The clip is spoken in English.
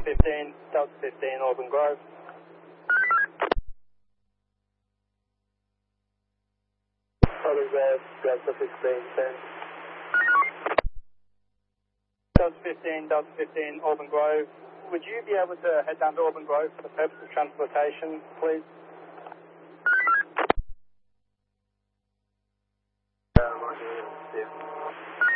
15, Delta 15, Auburn Grove. Auburn Grove, Delta 15, 10. Delta 15, Auburn Grove. Would you be able to head down to Auburn Grove for the purpose of transportation, please?